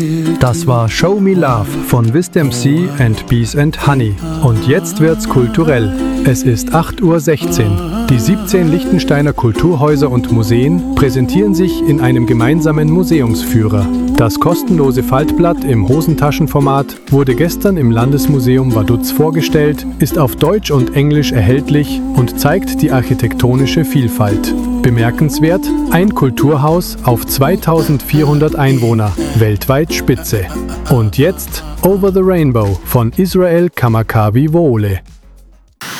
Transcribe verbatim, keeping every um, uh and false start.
Das war Show Me Love von Wisdom Sea and Bees and Honey. Und jetzt wird's kulturell. Es ist acht Uhr sechzehn. Die siebzehn Liechtensteiner Kulturhäuser und Museen präsentieren sich in einem gemeinsamen Museumsführer. Das kostenlose Faltblatt im Hosentaschenformat wurde gestern im Landesmuseum Vaduz vorgestellt, ist auf Deutsch und Englisch erhältlich und zeigt die architektonische Vielfalt. Bemerkenswert, ein Kulturhaus auf zweitausendvierhundert Einwohner, weltweit Spitze. Und jetzt Over the Rainbow von Israel Kamakawi Wohle.